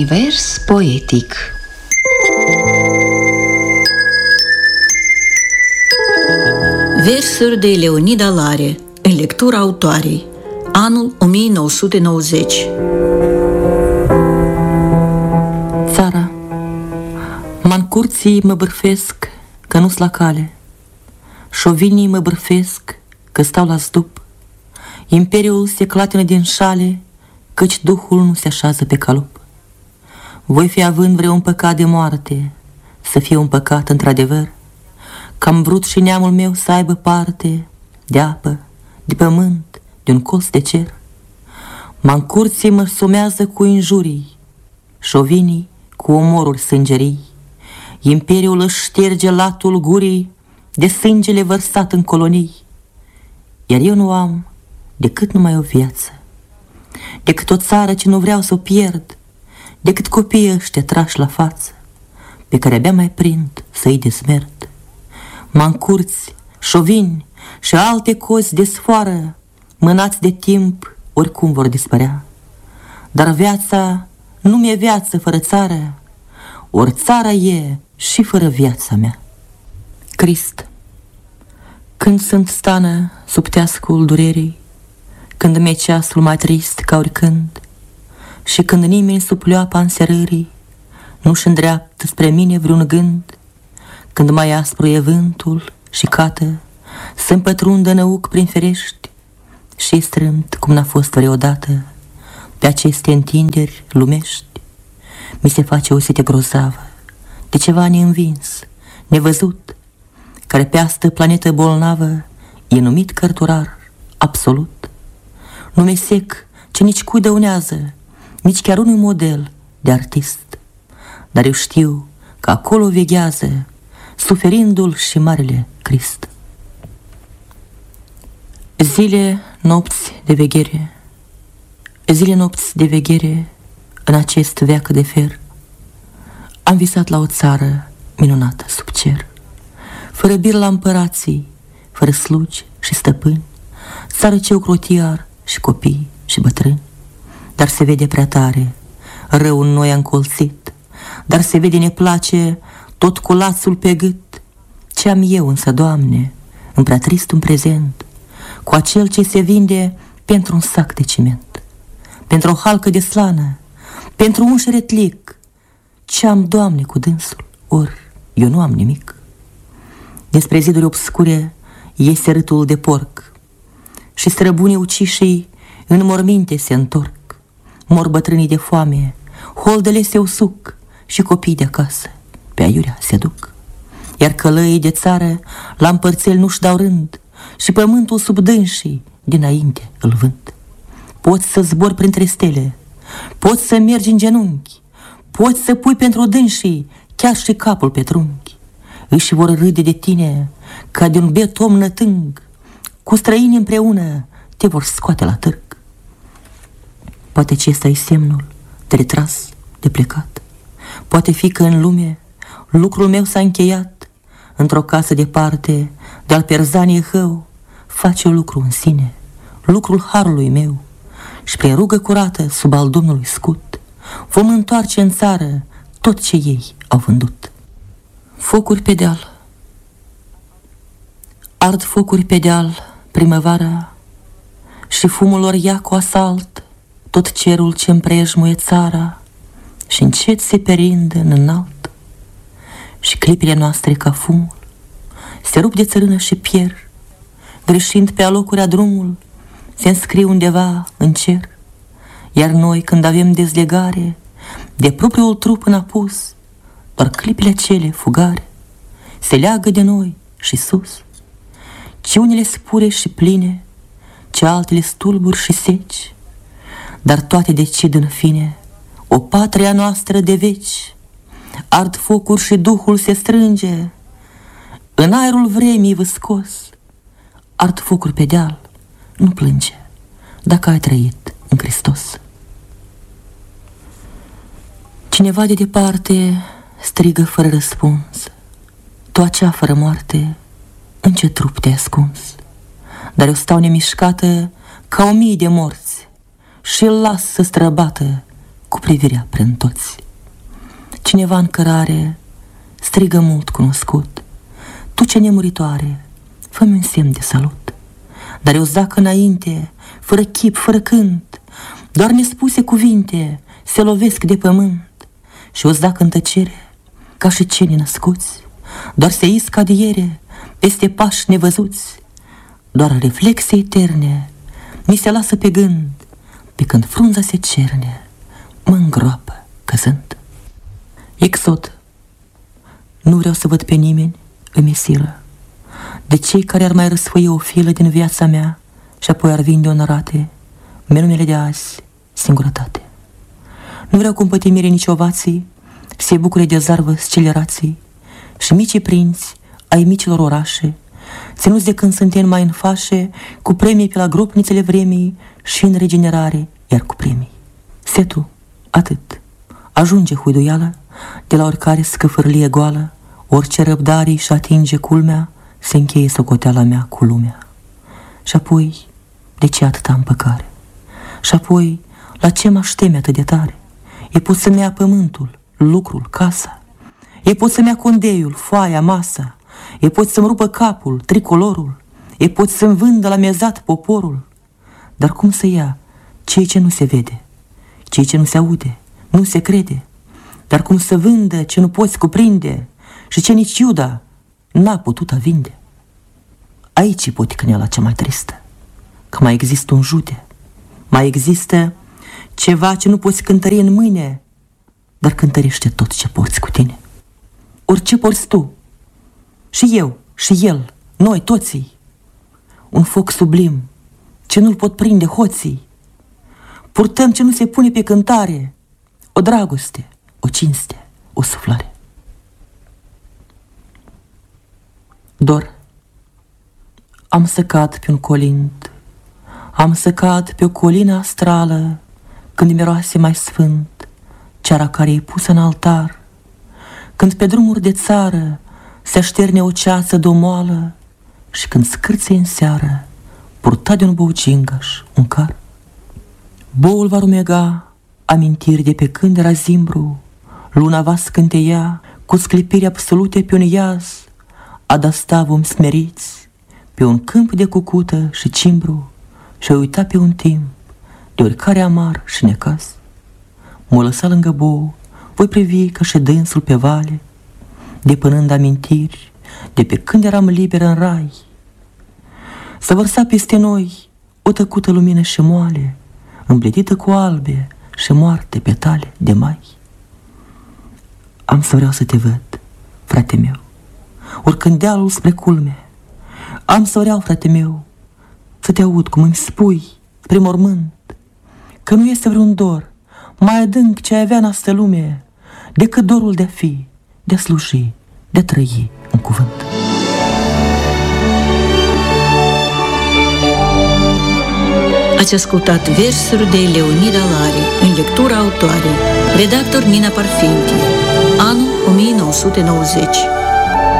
Univers poetic. Versuri de Leonida Lare, în lectura autoarei, anul 1990. Țara, mancurții mă bârfesc că nu-s la cale, șovinii mă bârfesc că stau la zdup, imperiul se clatină din șale, căci duhul nu se așează pe calup. Voi fi având vreun păcat de moarte, să fie un păcat într-adevăr, că am vrut și neamul meu să aibă parte de apă, de pământ, de un colț de cer. Mancurții mă sumează cu injurii, șovinii cu omoruri sângerii. Imperiul își șterge latul gurii de sângele vărsat în colonii. Iar eu nu am decât numai o viață, decât o țară ce nu vreau să o pierd, decât copiii ăștia trași la față, pe care abia mai prind să-i dezmerd. Mancurți, șovini și alte cozi de sfoară, mânați de timp, oricum vor dispărea. Dar viața nu mi-e viață fără țară, ori țara e și fără viața mea. Crist, când sunt stană sub teascul durerii, când mi-e ceasul mai trist ca oricând, și când nimeni sub pleoapa înserării nu-și îndreaptă spre mine vreun gând, când mai aspru e vântul și cată să-mi pătrundă năuc prin ferești și strâmt cum n-a fost vreodată pe aceste întinderi lumești, mi se face o sete grozavă de ceva neînvins, nevăzut, care pe astă planetă bolnavă e numit cărturar absolut. Nu mi-e sec ce nici cui dăunează, nici chiar unui model de artist, dar eu știu că acolo veghează suferindu-l și Marele Crist. Zile, nopți de veghere, zile, nopți de veghere în acest veac de fer, am visat la o țară minunată sub cer, fără bir la împărații, fără slugi și stăpâni, țară ce ocrotiar și copii și bătrâni. Dar se vede prea tare rău în noi încolțit, dar se vede ne place tot cu lațul pe gât. Ce am eu însă, Doamne, în prea tristul prezent, cu acel ce se vinde pentru un sac de ciment, pentru o halcă de slană, pentru un șeretlic? Ce am, Doamne, cu dânsul? Ori eu nu am nimic. Despre ziduri obscure iese râtul de porc și străbunii ucișii în morminte se întorc. Mor bătrânii de foame, holdele se usuc și copiii de acasă pe aiurea se duc. Iar călăii de țară la împărțel nu-și dau rând și pământul sub dânsii dinainte îl vând. Poți să zbori printre stele, poți să mergi în genunchi, poți să pui pentru dânsii chiar și capul pe trunchi. Își vor râde de tine ca de un biet om nătâng, cu străini împreună te vor scoate la târg. Poate acesta e semnul de retras, de plecat. Poate fi că în lume lucrul meu s-a încheiat. Într-o casă departe de-al Perzaniei hău face lucru în sine, lucrul harului meu, și prin rugă curată sub al Domnului scut vom întoarce în țară tot ce ei au vândut. Focuri pe deal, ard focuri pe deal primăvara, și fumul lor ia cu asalt tot cerul ce împrejmuie țara, și încet se perinde în înalt, și clipile noastre ca fumul se rup de țărână și pierd, greșind pe alocurea drumul se înscrie undeva în cer. Iar noi, când avem dezlegare de propriul trup înapus, doar clipile acele fugare se leagă de noi și sus, ci unele spure și pline, ce altele stulburi și seci, dar toate decid în fine o patria noastră de veci. Ard focuri și duhul se strânge în aerul vremii vâscos. Ard focuri pe deal, nu plânge dacă ai trăit în Hristos. Cineva de departe strigă fără răspuns: tu acea fără moarte, în ce trup te-ai ascuns? Dar eu stau nemișcată ca 1000 de morți și îl las să străbată cu privirea prin toți. Cineva în cărare strigă mult cunoscut: tu ce nemuritoare, fă-mi un semn de salut. Dar eu zac înainte, fără chip, fără cânt, doar nespuse cuvinte se lovesc de pământ. Și o zac în tăcere, ca și cei nenăscuți, doar se iscă adiere peste pași nevăzuți. Doar reflexe eterne mi se lasă pe gând, pe când frunza se cerne, mă îngroapă căzând. Exod. Nu vreau să văd pe nimeni, îmi e silă, de cei care ar mai răsfăi o filă din viața mea și apoi ar vinde onorate minunile de azi, singurătate. Nu vreau cum pătimirii nici ovații se bucure de zarvă scelerații și micii prinți ai micilor orașe, ținuți de când suntem mai în fașe, cu premii pe la gropnițele vremii și în regenerare, iar cu premii. Setu, atât. Ajunge huiduială de la oricare scăfârlie goală, orice răbdare și atinge culmea, se încheie socoteala mea cu lumea. Și apoi, de ce atâta împăcare? Și apoi, la ce mă teme atât de tare? E pot să-mi ia pământul, lucrul, casa. E pot să-mi ia condeiul, foaia, masa. E pot să-mi rupă capul, tricolorul. E pot să-mi vândă la mezat poporul. Dar cum să ia ceea ce nu se vede, ceea ce nu se aude, nu se crede? Dar cum să vândă ce nu poți cuprinde și ce nici Iuda n-a putut a vinde? Aici e poticăneala cea mai tristă, că mai există un jute, mai există ceva ce nu poți cântări în mâine, dar cântărește tot ce porți cu tine. Orice porți tu, și eu, și el, noi toții, un foc sublim ce nu-l pot prinde hoții. Purtăm ce nu se pune pe cântare, o dragoste, o cinste, o suflare. Dor. Am să cad pe un colint, am să cad pe o colină astrală, când miroase mai sfânt ceara care-i pusă în altar, când pe drumuri de țară se așterne o ceață domoală și când scârție în seară purta de un bou gingaș un car. Boul va rumega amintiri de pe când era zimbru, luna va scânteia cu sclipiri absolute pe un iaz, adasta vom smeriți pe un câmp de cucută și cimbru și uita pe un timp de oricare amar și necaz. Mă lăsa lângă bou, voi privi ca și dânsul pe vale, depănând amintiri de pe când eram liber în rai. Să vărsa peste noi o tăcută lumină și moale, împletită cu albe și moarte petale de mai. Am să vreau să te văd, frate meu, urcând dealul spre culme. Am să vreau, frate meu, să te aud cum îmi spui, spre mormânt, că nu este vreun dor mai adânc ce ai avea în astă lume decât dorul de a fi, de a sluji, de a trăi un cuvânt. Ați ascultat versuri de Leonida Lari în lectura autoarei, redactor Nina Parfentie, anul 1990.